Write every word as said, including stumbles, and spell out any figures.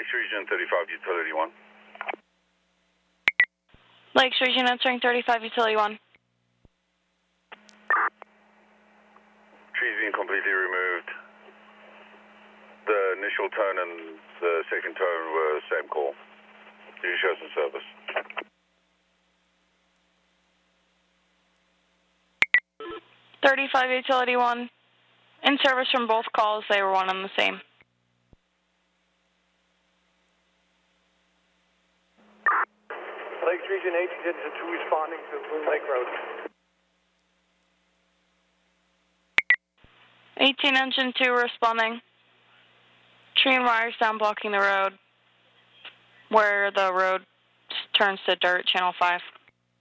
Lakes Region thirty-five, Utility one. Lakes Region answering thirty-five, Utility one. Trees being completely removed. The initial tone and the second tone were same call. Do you show some service? thirty-five, Utility one. In service from both calls, they were one and the same. Lakes Region eighteen, engine two responding to Bloom Lake Road. eighteen, engine two responding. Tree and wires down blocking the road, where the road turns to dirt, channel five.